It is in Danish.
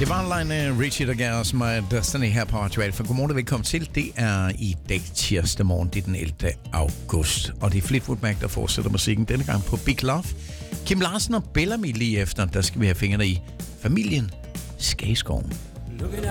Det var Lionel Richie, der gav os med Destiny her på Radio for godmorgen og velkommen til. Det er i dag tirsdag morgen, det er den 11. august. Og det er Fleetwood Mac, der fortsætter musikken denne gang på Big Love. Kim Larsen og Bellamy lige efter, der skal vi have fingrene i familien Skageskoven.